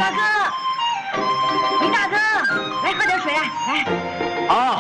大哥，李大哥，来喝点水啊，来。 啊，